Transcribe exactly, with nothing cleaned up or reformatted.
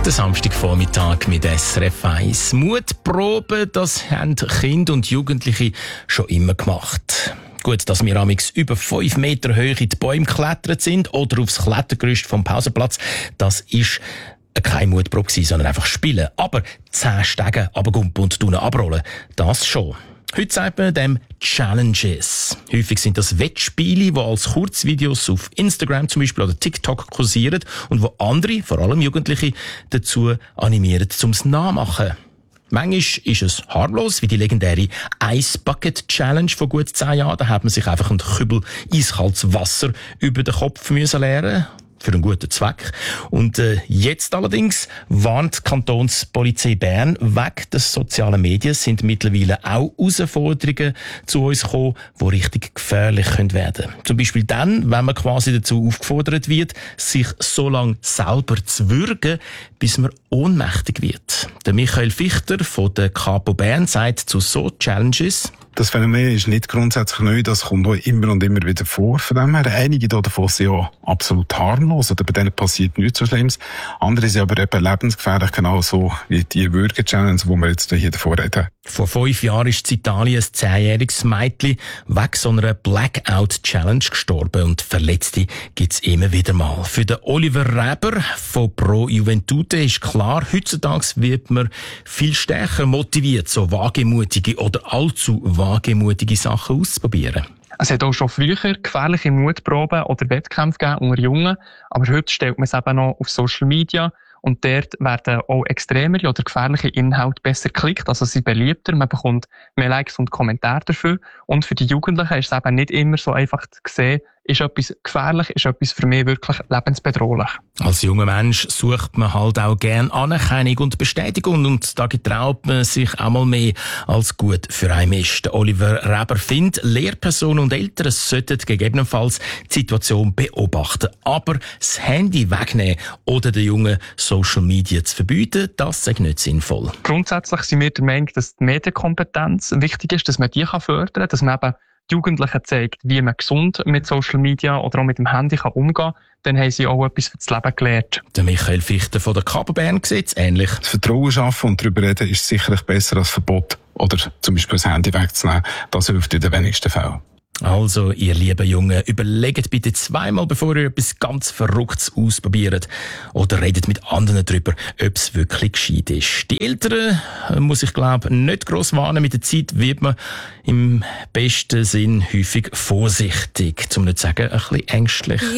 Der Samstagvormittag mit S R F eins. Mutproben, das haben Kinder und Jugendliche schon immer gemacht. Gut, dass wir amigs über fünf Meter Höhe in die Bäume geklettert sind oder aufs Klettergerüst vom Pausenplatz, das ist keine Mutprobe gewesen, sondern einfach Spielen. Aber zehn Stegen runtergumpen und unten abrollen, das schon. Heute sagt man dem Challenges. Häufig sind das Wettspiele, die als Kurzvideos auf Instagram zum Beispiel oder TikTok kursieren und wo andere, vor allem Jugendliche, dazu animieren, zum Nachmachen. Manchmal ist es harmlos, wie die legendäre Ice Bucket Challenge vor gut zehn Jahren. Da hat man sich einfach einen Kübel eiskaltes Wasser über den Kopf müssen leeren. Für einen guten Zweck. Und äh, jetzt allerdings warnt die Kantonspolizei Bern, wegen des sozialen Medien sind mittlerweile auch Herausforderungen zu uns gekommen, die richtig gefährlich können werden. Zum Beispiel dann, wenn man quasi dazu aufgefordert wird, sich so lange selber zu würgen, bis man ohnmächtig wird. Der Michael Fichter von der Kapo Bern sagt zu so Challenges: Das Phänomen ist nicht grundsätzlich neu, das kommt auch immer und immer wieder vor. Von dem her, einige davon sind ja absolut harmlos oder bei denen passiert nichts so Schlimmes. Andere sind aber eben lebensgefährlich, genau so wie die Würge-Challenge, die wir jetzt hier davor reden. Vor fünf Jahren ist in Italien ein zehnjähriges Mädchen wegen so einer Blackout-Challenge gestorben und Verletzte gibt's immer wieder mal. Für den Oliver Reber von Pro Juventute ist klar, heutzutage wird man viel stärker motiviert, so wagemutige oder allzu wagemutige Sachen auszuprobieren. Es hat auch schon früher gefährliche Mutproben oder Wettkämpfe gegeben unter Jungen, aber heute stellt man es eben noch auf Social Media und dort werden auch extremere oder gefährliche Inhalte besser geklickt, also sie beliebter, man bekommt mehr Likes und Kommentare dafür und für die Jugendlichen ist es eben nicht immer so einfach zu sehen, ist etwas gefährlich, ist etwas für mich wirklich lebensbedrohlich. Als junger Mensch sucht man halt auch gern Anerkennung und Bestätigung und da getraut man sich einmal mehr, als gut für einen ist. Der Oliver Reber findet, Lehrpersonen und Eltern sollten gegebenenfalls die Situation beobachten. Aber das Handy wegnehmen oder den Jungen Social Media zu verbieten, das ist nicht sinnvoll. Grundsätzlich sind wir der Meinung, dass die Medienkompetenz wichtig ist, dass man die fördern kann, dass man eben Jugendlichen zeigt, wie man gesund mit Social Media oder auch mit dem Handy kann umgehen kann, dann haben sie auch etwas für das Leben gelernt. Der Michael Fichter von der Kapo Bern sieht es ähnlich. Das Vertrauen schaffen und darüber reden ist sicherlich besser als Verbot oder zum Beispiel das Handy wegzunehmen. Das hilft in den wenigsten Fällen. Also, ihr lieben Jungen, überlegt bitte zweimal, bevor ihr etwas ganz Verrücktes ausprobiert. Oder redet mit anderen darüber, ob es wirklich gescheit ist. Die Älteren, muss ich glaube, nicht gross warnen. Mit der Zeit wird man im besten Sinn häufig vorsichtig, um nicht zu sagen, ein bisschen ängstlich.